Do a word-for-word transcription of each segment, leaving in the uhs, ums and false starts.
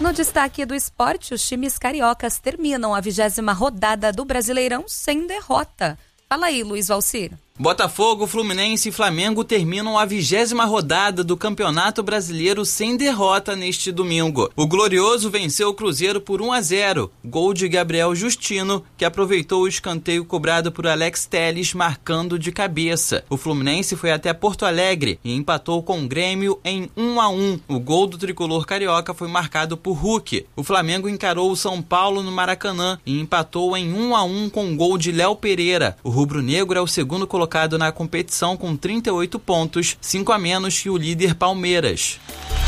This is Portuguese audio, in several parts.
no destaque do esporte, os times cariocas terminam a vigésima rodada do Brasileirão sem derrota. Fala aí, Luiz Valcir. Botafogo, Fluminense e Flamengo terminam a vigésima rodada do Campeonato Brasileiro sem derrota neste domingo. O Glorioso venceu o Cruzeiro por um a zero, gol de Gabriel Justino, que aproveitou o escanteio cobrado por Alex Telles, marcando de cabeça. O Fluminense foi até Porto Alegre e empatou com o Grêmio em um a um. O gol do tricolor carioca foi marcado por Hulk. O Flamengo encarou o São Paulo no Maracanã e empatou em um a um com o gol de Léo Pereira. O rubro-negro é o segundo colocado na competição com trinta e oito pontos, cinco a menos que o líder Palmeiras.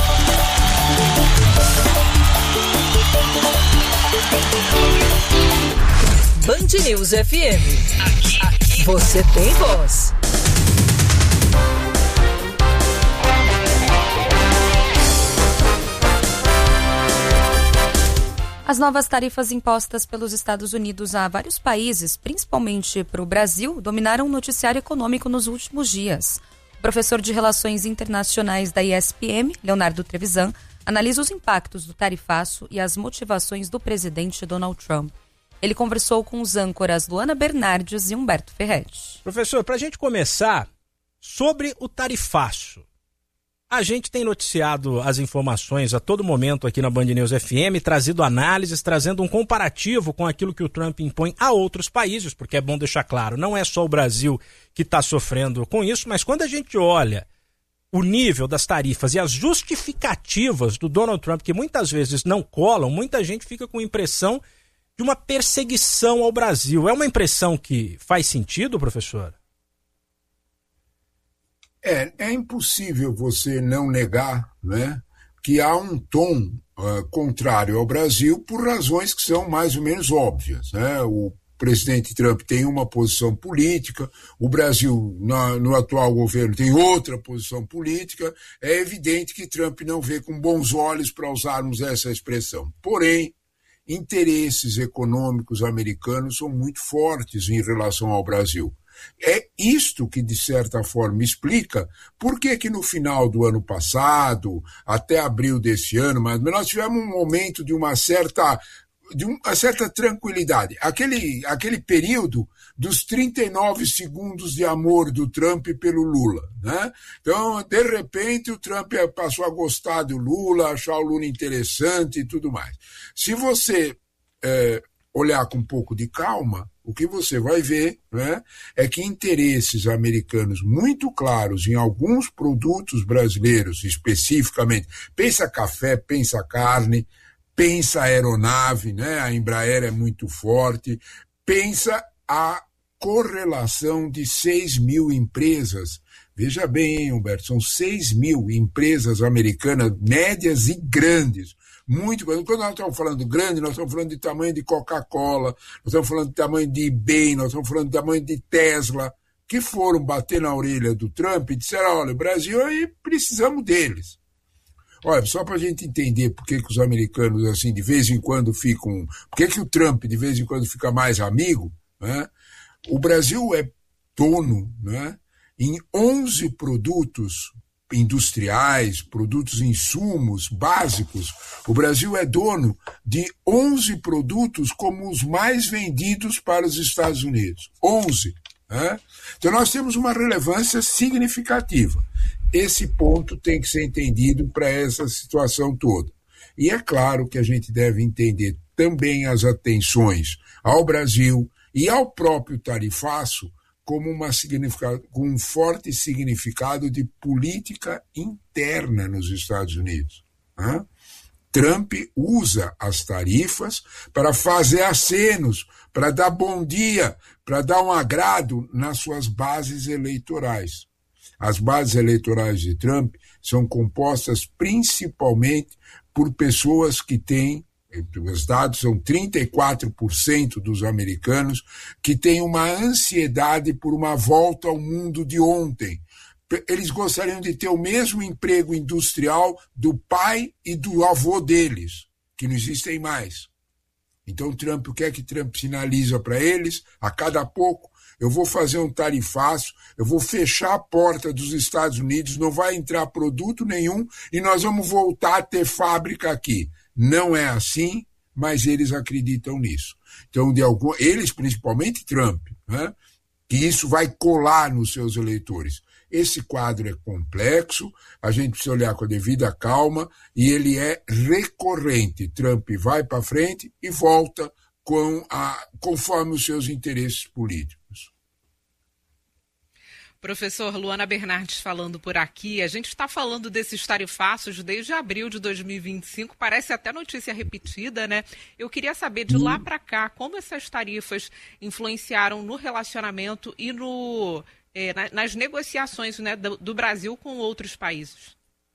Band News F M. Aqui, aqui. Você tem voz. As novas tarifas impostas pelos Estados Unidos a vários países, principalmente para o Brasil, dominaram o noticiário econômico nos últimos dias. O professor de Relações Internacionais da I S P M, Leonardo Trevisan, analisa os impactos do tarifaço e as motivações do presidente Donald Trump. Ele conversou com os âncoras Luana Bernardes e Humberto Ferretti. Professor, para a gente começar, sobre o tarifaço. A gente tem noticiado as informações a todo momento aqui na Band News F M, trazido análises, trazendo um comparativo com aquilo que o Trump impõe a outros países, porque é bom deixar claro, não é só o Brasil que está sofrendo com isso, mas quando a gente olha o nível das tarifas e as justificativas do Donald Trump, que muitas vezes não colam, muita gente fica com a impressão de uma perseguição ao Brasil. É uma impressão que faz sentido, professor? É, é impossível você não negar, né, que há um tom uh, contrário ao Brasil por razões que são mais ou menos óbvias, né? O presidente Trump tem uma posição política, o Brasil, na, no atual governo, tem outra posição política. É evidente que Trump não vê com bons olhos, para usarmos essa expressão. Porém, interesses econômicos americanos são muito fortes em relação ao Brasil. É isto que, de certa forma, explica por que que no final do ano passado, até abril desse ano, mas nós tivemos um momento de uma certa, de uma certa tranquilidade. Aquele, aquele período dos trinta e nove segundos de amor do Trump pelo Lula, né? Então, de repente, o Trump passou a gostar do Lula, achar o Lula interessante e tudo mais. Se você é, olhar com um pouco de calma, o que você vai ver, né, é que interesses americanos muito claros em alguns produtos brasileiros, especificamente, pensa café, pensa carne, pensa aeronave, né, a Embraer é muito forte, pensa a correlação de seis mil empresas. Veja bem, hein, Humberto, são seis mil empresas americanas, médias e grandes. Muito, quando nós estamos falando grande, nós estamos falando de tamanho de Coca-Cola, nós estamos falando de tamanho de eBay, nós estamos falando de tamanho de Tesla, que foram bater na orelha do Trump e disseram, olha, Brasil, aí precisamos deles. Olha, só para a gente entender por que que os americanos, assim, de vez em quando ficam, por que que o Trump, de vez em quando, fica mais amigo, né? O Brasil é dono, né, em onze produtos industriais, produtos insumos básicos. O Brasil é dono de onze produtos como os mais vendidos para os Estados Unidos. onze. Né? Então nós temos uma relevância significativa. Esse ponto tem que ser entendido para essa situação toda. E é claro que a gente deve entender também as atenções ao Brasil e ao próprio tarifaço como uma significado, com um forte significado de política interna nos Estados Unidos. Né? Trump usa as tarifas para fazer acenos, para dar bom dia, para dar um agrado nas suas bases eleitorais. As bases eleitorais de Trump são compostas principalmente por pessoas que têm, os dados são trinta e quatro por cento dos americanos que têm uma ansiedade por uma volta ao mundo de ontem. Eles gostariam de ter o mesmo emprego industrial do pai e do avô deles, que não existem mais. Então, Trump, o que é que Trump sinaliza para eles? A cada pouco, eu vou fazer um tarifaço, eu vou fechar a porta dos Estados Unidos, não vai entrar produto nenhum e nós vamos voltar a ter fábrica aqui. Não é assim, mas eles acreditam nisso. Então, de algum, eles, principalmente Trump, né, que isso vai colar nos seus eleitores. Esse quadro é complexo, a gente precisa olhar com a devida calma, e ele é recorrente. Trump vai para frente e volta com a, conforme os seus interesses políticos. Professor, Luana Bernardes falando por aqui. A gente está falando desses tarifaços desde abril de dois mil e vinte e cinco, parece até notícia repetida, né? Eu queria saber de lá para cá como essas tarifas influenciaram no relacionamento e no, é, nas negociações, né, do, do Brasil com outros países.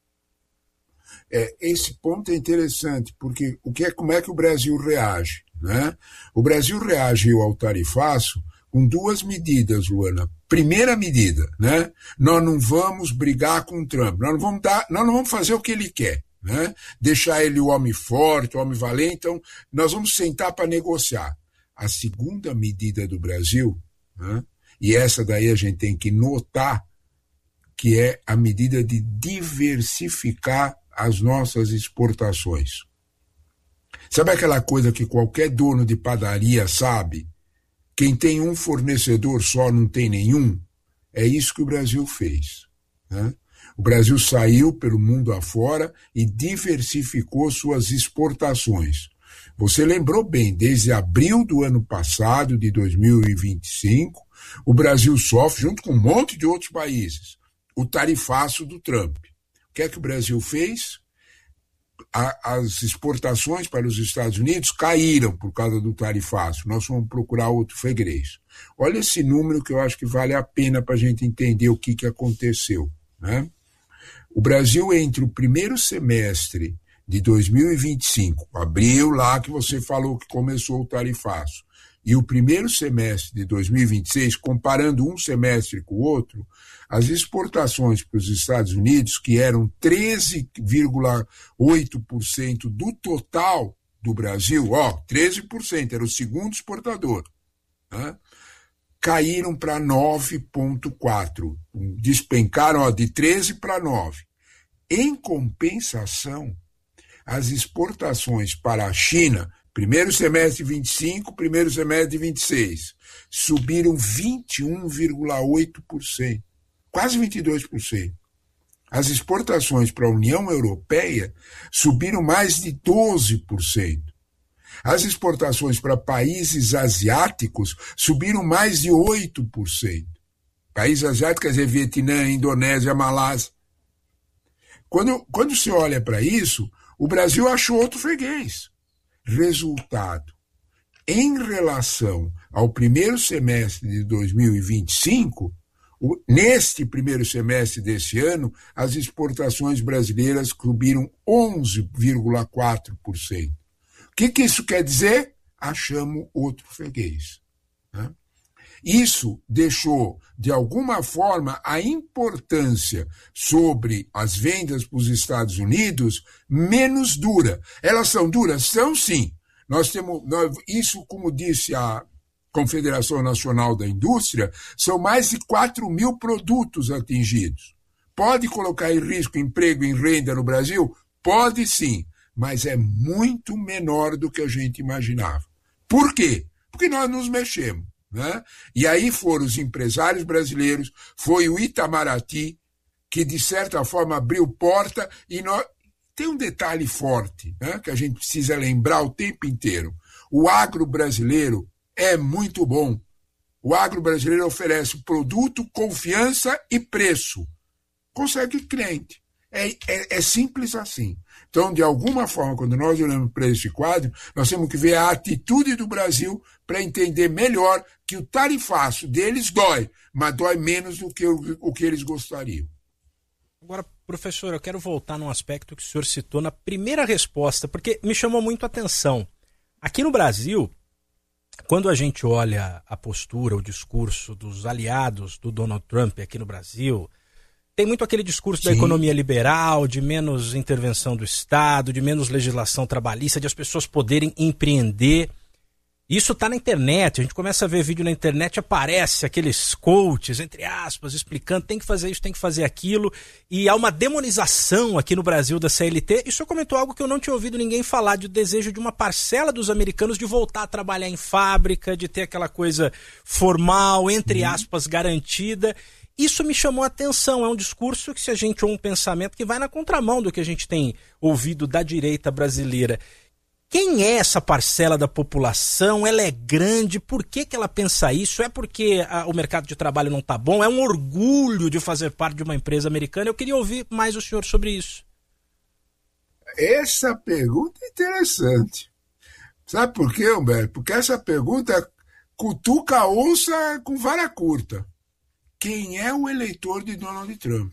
É, esse ponto é interessante, porque o que é, como é que o Brasil reage, né? O Brasil reagiu ao tarifaço com duas medidas, Luana. Primeira medida, né? Nós não vamos brigar com o Trump, nós não vamos dar, nós não vamos fazer o que ele quer, né? Deixar ele o homem forte, o homem valente, então nós vamos sentar para negociar. A segunda medida do Brasil, né? E essa daí a gente tem que notar, que é a medida de diversificar as nossas exportações. Sabe aquela coisa que qualquer dono de padaria sabe? Quem tem um fornecedor só não tem nenhum? É isso que o Brasil fez, né? O Brasil saiu pelo mundo afora e diversificou suas exportações. Você lembrou bem, desde abril do ano passado, de dois mil e vinte e cinco, o Brasil sofre, junto com um monte de outros países, o tarifaço do Trump. O que é que o Brasil fez? A, as exportações para os Estados Unidos caíram por causa do tarifaço. Nós vamos procurar outro freguês. Olha esse número que eu acho que vale a pena para a gente entender o que, que aconteceu, né? O Brasil, entre o primeiro semestre de dois mil e vinte e cinco, abril lá que você falou que começou o tarifaço, e o primeiro semestre de dois mil e vinte e seis, comparando um semestre com o outro, as exportações para os Estados Unidos, que eram treze vírgula oito por cento do total do Brasil, ó, treze por cento, era o segundo exportador, né? Caíram para nove vírgula quatro por cento, despencaram, ó, de treze para nove. Em compensação, as exportações para a China, primeiro semestre de vinte e cinco, primeiro semestre de vinte e seis, subiram vinte e um vírgula oito por cento, quase vinte e dois por cento. As exportações para a União Europeia subiram mais de doze por cento. As exportações para países asiáticos subiram mais de oito por cento. Países asiáticos, quer dizer, Vietnã, Indonésia, Malásia. Quando, quando você olha para isso, o Brasil achou outro freguês. Resultado, em relação ao primeiro semestre de dois mil e vinte e cinco, o, neste primeiro semestre desse ano, as exportações brasileiras subiram onze vírgula quatro por cento. O que, que isso quer dizer? Achamos outro freguês, né? Isso deixou, de alguma forma, a importância sobre as vendas para os Estados Unidos menos dura. Elas são duras? São sim. Nós temos, nós, isso, como disse a Confederação Nacional da Indústria, são mais de quatro mil produtos atingidos. Pode colocar em risco emprego e renda no Brasil? Pode sim, mas é muito menor do que a gente imaginava. Por quê? Porque nós nos mexemos, né? E aí foram os empresários brasileiros, foi o Itamaraty, que de certa forma abriu porta, e nós... Tem um detalhe forte, né, que a gente precisa lembrar o tempo inteiro. O agro brasileiro é muito bom. O agro brasileiro oferece produto, confiança e preço. Consegue cliente. É, é, é simples assim. Então, de alguma forma, quando nós olhamos para esse quadro, nós temos que ver a atitude do Brasil para entender melhor que o tarifaço deles dói, mas dói menos do que o, o que eles gostariam. Agora, professor, eu quero voltar num aspecto que o senhor citou na primeira resposta, porque me chamou muito a atenção. Aqui no Brasil, quando a gente olha a postura, o discurso dos aliados do Donald Trump aqui no Brasil, tem muito aquele discurso Sim. da economia liberal, de menos intervenção do Estado, de menos legislação trabalhista, de as pessoas poderem empreender. Isso está na internet, a gente começa a ver vídeo na internet, aparece aqueles coaches, entre aspas, explicando tem que fazer isso, tem que fazer aquilo, e há uma demonização aqui no Brasil da C L T. E o senhor comentou algo que eu não tinha ouvido ninguém falar, de desejo de uma parcela dos americanos de voltar a trabalhar em fábrica, de ter aquela coisa formal, entre aspas, garantida. Isso me chamou a atenção, é um discurso que, se a gente ou um pensamento que vai na contramão do que a gente tem ouvido da direita brasileira. Quem é essa parcela da população? Ela é grande? Por que que ela pensa isso? É porque a, o mercado de trabalho não está bom? É um orgulho de fazer parte de uma empresa americana? Eu queria ouvir mais o senhor sobre isso. Essa pergunta é interessante. Sabe por quê, Humberto? Porque essa pergunta cutuca a onça com vara curta. Quem é o eleitor de Donald Trump?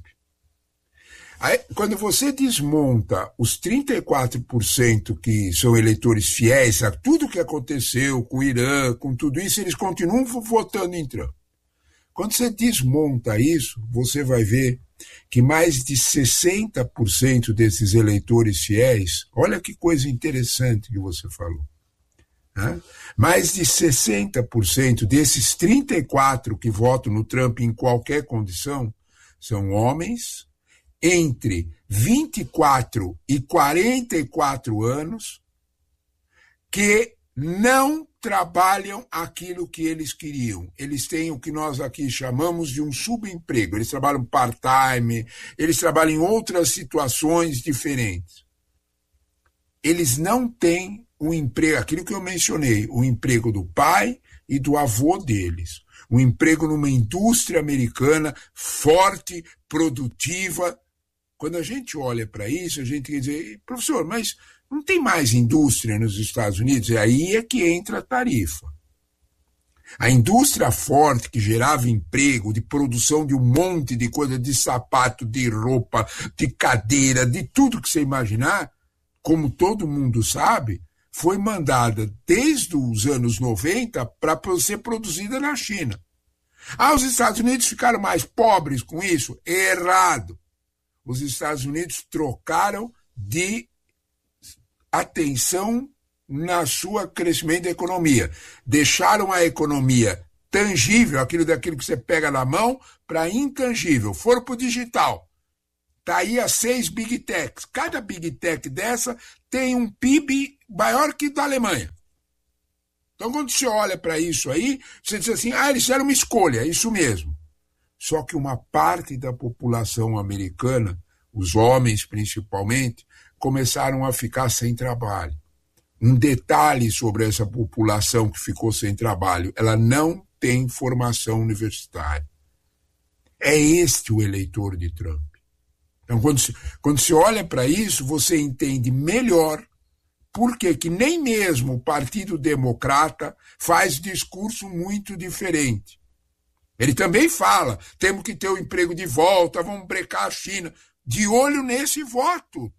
Aí, quando você desmonta os trinta e quatro por cento que são eleitores fiéis a tudo que aconteceu com o Irã, com tudo isso, eles continuam votando em Trump. Quando você desmonta isso, você vai ver que mais de sessenta por cento desses eleitores fiéis, olha que coisa interessante que você falou, né? Mais de sessenta por cento desses trinta e quatro por cento que votam no Trump em qualquer condição são homens entre vinte e quatro e quarenta e quatro anos que não trabalham aquilo que eles queriam. Eles têm o que nós aqui chamamos de um subemprego. Eles trabalham part-time, eles trabalham em outras situações diferentes. Eles não têm o emprego, aquilo que eu mencionei, o emprego do pai e do avô deles. Um emprego numa indústria americana forte, produtiva. Quando a gente olha para isso, a gente quer dizer, professor, mas não tem mais indústria nos Estados Unidos? E aí é que entra a tarifa. A indústria forte que gerava emprego, de produção de um monte de coisa, de sapato, de roupa, de cadeira, de tudo que você imaginar, como todo mundo sabe, foi mandada desde os anos noventa para ser produzida na China. Ah, os Estados Unidos ficaram mais pobres com isso? Errado. Os Estados Unidos trocaram de atenção na sua crescimento da economia. Deixaram a economia tangível, aquilo daquilo que você pega na mão, para intangível. Foram para o digital. Está aí as seis Big Techs. Cada Big Tech dessa tem um P I B maior que o da Alemanha. Então, quando você olha para isso aí, você diz assim, ah, eles fizeram uma escolha, é isso mesmo. Só que uma parte da população americana, os homens principalmente, começaram a ficar sem trabalho. Um detalhe sobre essa população que ficou sem trabalho, ela não tem formação universitária. É este o eleitor de Trump. Então, quando se, quando se olha para isso, você entende melhor por que que nem mesmo o Partido Democrata faz discurso muito diferente. Ele também fala, temos que ter o emprego de volta, vamos brecar a China. De olho nesse voto.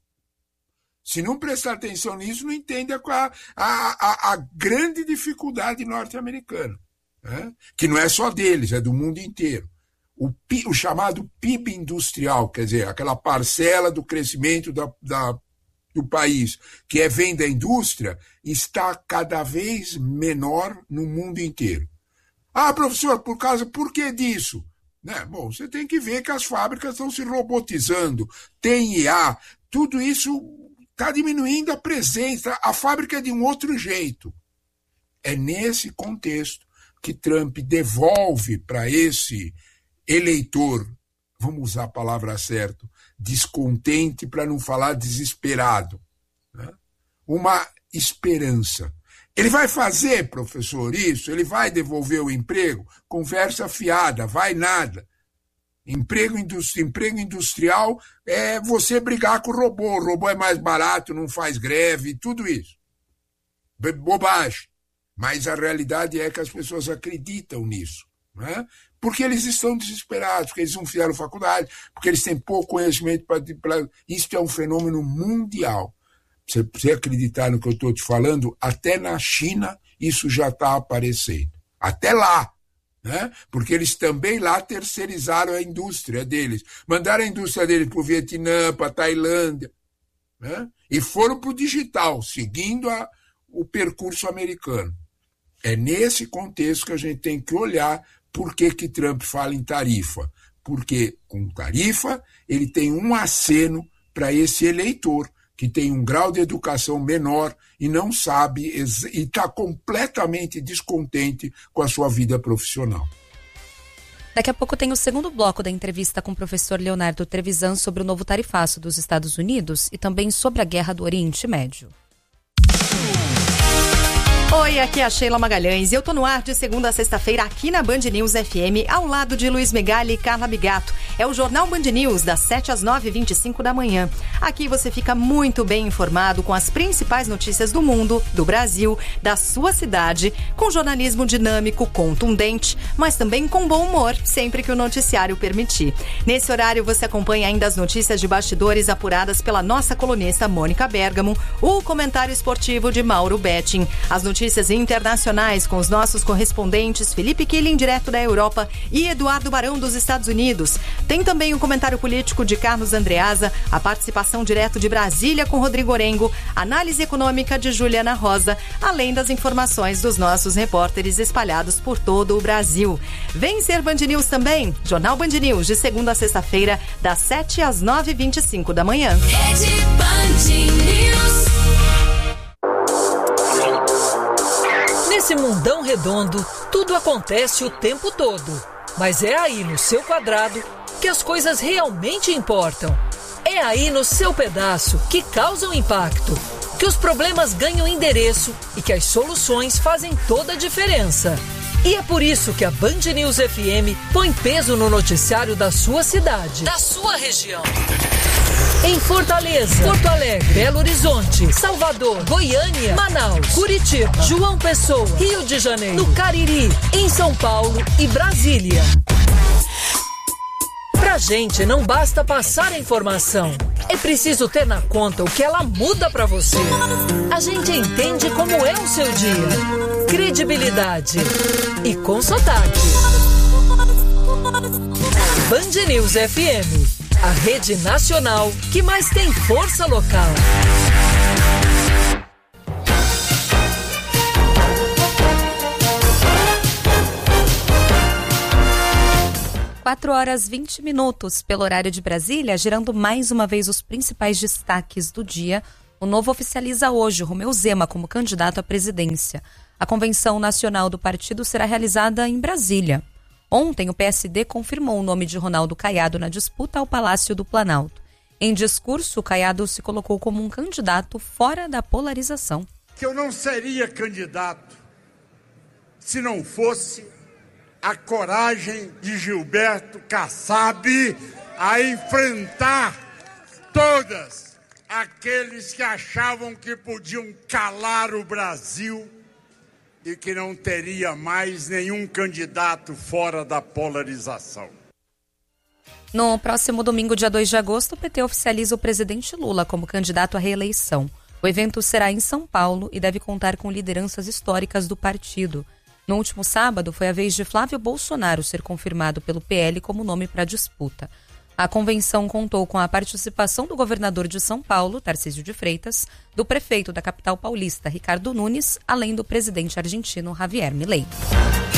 Se não prestar atenção nisso, não entende a, a, a, a grande dificuldade norte-americana, né? Que não é só deles, é do mundo inteiro. O, o chamado P I B industrial, quer dizer, aquela parcela do crescimento da, da, do país, que é vem da indústria, está cada vez menor no mundo inteiro. Ah, professor, por causa, por que disso? Né? Bom, você tem que ver que as fábricas estão se robotizando, tem I A, tudo isso está diminuindo a presença, a fábrica é de um outro jeito. É nesse contexto que Trump devolve para esse eleitor, vamos usar a palavra certa, descontente para não falar desesperado, né? Uma esperança. Ele vai fazer, professor, isso? Ele vai devolver o emprego? Conversa fiada, vai nada. Emprego, industri- emprego industrial é você brigar com o robô. O robô é mais barato, não faz greve, tudo isso. Bobagem. Mas a realidade é que as pessoas acreditam nisso, né? Porque eles estão desesperados, porque eles não fizeram faculdade, porque eles têm pouco conhecimento. Pra, pra... Isso é um fenômeno mundial. Se você acreditar no que eu estou te falando, até na China isso já está aparecendo. Até lá, né? Porque eles também lá terceirizaram a indústria deles. Mandaram a indústria deles para o Vietnã, para a Tailândia, né? E foram para o digital, seguindo a, o percurso americano. É nesse contexto que a gente tem que olhar por que que Trump fala em tarifa. Porque com tarifa ele tem um aceno para esse eleitor que tem um grau de educação menor e não sabe e está completamente descontente com a sua vida profissional. Daqui a pouco tem o segundo bloco da entrevista com o professor Leonardo Trevisan sobre o novo tarifaço dos Estados Unidos e também sobre a guerra do Oriente Médio. Oi, aqui é a Sheila Magalhães e eu tô no ar de segunda a sexta-feira aqui na Band News F M, ao lado de Luiz Megali e Carla Bigato. É o Jornal Band News, das sete às nove e vinte e cinco da manhã. Aqui você fica muito bem informado com as principais notícias do mundo, do Brasil, da sua cidade, com jornalismo dinâmico, contundente, mas também com bom humor, sempre que o noticiário permitir. Nesse horário você acompanha ainda as notícias de bastidores apuradas pela nossa colunista Mônica Bergamo, o comentário esportivo de Mauro Betting, as notícias Notícias internacionais com os nossos correspondentes Felipe Killing, direto da Europa, e Eduardo Barão, dos Estados Unidos. Tem também o comentário político de Carlos Andreasa, a participação direto de Brasília com Rodrigo Orengo, análise econômica de Juliana Rosa, além das informações dos nossos repórteres espalhados por todo o Brasil. Vem ser Band News também, Jornal Band News, de segunda a sexta-feira, das sete às nove e vinte e cinco da manhã. Rede Band News. Nesse mundão redondo, tudo acontece o tempo todo. Mas é aí no seu quadrado que as coisas realmente importam. É aí no seu pedaço que causam impacto, que os problemas ganham endereço e que as soluções fazem toda a diferença. E é por isso que a Band News F M põe peso no noticiário da sua cidade, da sua região. Em Fortaleza, Porto Alegre, Belo Horizonte, Salvador, Goiânia, Manaus, Curitiba, João Pessoa, Rio de Janeiro, no Cariri, em São Paulo e Brasília. Pra gente não basta passar a informação, é preciso ter na conta o que ela muda pra você. A gente entende como é o seu dia, credibilidade e com sotaque. Band News F M, a rede nacional que mais tem força local. quatro horas e vinte minutos pelo horário de Brasília, girando mais uma vez os principais destaques do dia. O Novo oficializa hoje Romeu Zema como candidato à presidência. A convenção nacional do partido será realizada em Brasília. Ontem, o P S D confirmou o nome de Ronaldo Caiado na disputa ao Palácio do Planalto. Em discurso, Caiado se colocou como um candidato fora da polarização. Que eu não seria candidato se não fosse a coragem de Gilberto Kassab a enfrentar todas aqueles que achavam que podiam calar o Brasil e que não teria mais nenhum candidato fora da polarização. No próximo domingo, dia dois de agosto, o P T oficializa o presidente Lula como candidato à reeleição. O evento será em São Paulo e deve contar com lideranças históricas do partido. No último sábado, foi a vez de Flávio Bolsonaro ser confirmado pelo P L como nome para a disputa. A convenção contou com a participação do governador de São Paulo, Tarcísio de Freitas, do prefeito da capital paulista, Ricardo Nunes, além do presidente argentino, Javier Milei.